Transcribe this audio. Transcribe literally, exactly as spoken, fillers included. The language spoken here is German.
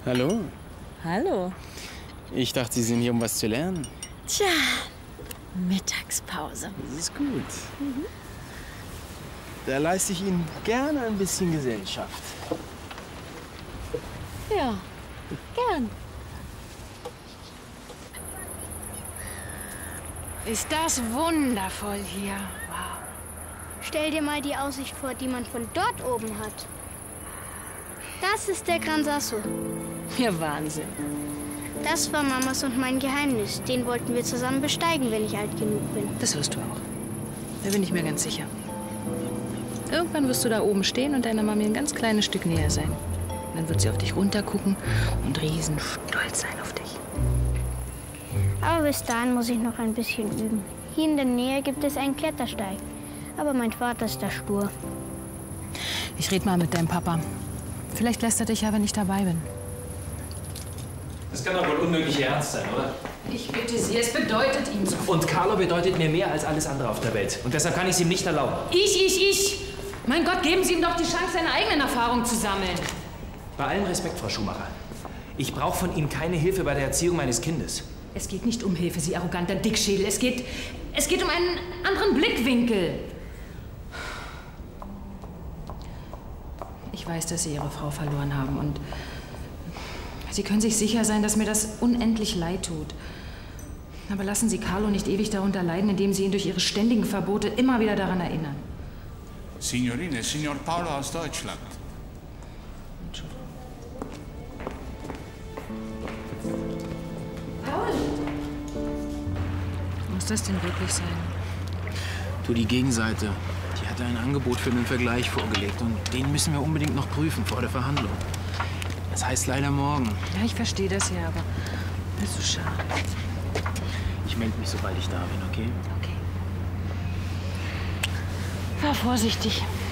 Hallo. Hallo. Ich dachte, Sie sind hier, um was zu lernen. Tja, Mittagspause. Das ist gut. Mhm. Da leiste ich Ihnen gerne ein bisschen Gesellschaft. Ja, gern. Ist das wundervoll hier. Wow. Stell dir mal die Aussicht vor, die man von dort oben hat. Das ist der Gran Sasso. Ja, Wahnsinn. Das war Mamas und mein Geheimnis. Den wollten wir zusammen besteigen, wenn ich alt genug bin. Das wirst du auch. Da bin ich mir ganz sicher. Irgendwann wirst du da oben stehen und deiner Mami ein ganz kleines Stück näher sein. Dann wird sie auf dich runtergucken und riesen stolz sein auf dich. Aber bis dahin muss ich noch ein bisschen üben. Hier in der Nähe gibt es einen Klettersteig. Aber mein Vater ist da stur. Ich rede mal mit deinem Papa. Vielleicht lässt er dich ja, wenn ich dabei bin. Das kann doch wohl unmöglich ernst sein, oder? Ich bitte Sie, es bedeutet ihm so. Und Carlo bedeutet mir mehr als alles andere auf der Welt. Und deshalb kann ich es ihm nicht erlauben. Ich, ich, ich! Mein Gott, geben Sie ihm doch die Chance, seine eigenen Erfahrungen zu sammeln. Bei allem Respekt, Frau Schumacher. Ich brauche von Ihnen keine Hilfe bei der Erziehung meines Kindes. Es geht nicht um Hilfe, Sie arroganter Dickschädel. Es geht, es geht um einen anderen Blickwinkel. Ich weiß, dass Sie Ihre Frau verloren haben und Sie können sich sicher sein, dass mir das unendlich leid tut. Aber lassen Sie Carlo nicht ewig darunter leiden, indem Sie ihn durch Ihre ständigen Verbote immer wieder daran erinnern. Signorine, Signor Paolo aus Deutschland. Paul! Muss das denn wirklich sein? Du, die Gegenseite, die hat ein Angebot für den Vergleich vorgelegt. Und den müssen wir unbedingt noch prüfen vor der Verhandlung. Das heißt leider morgen. Ja, ich verstehe das ja, aber das ist so schade. Ich melde mich, sobald ich da bin, okay? Okay. Fahr vorsichtig.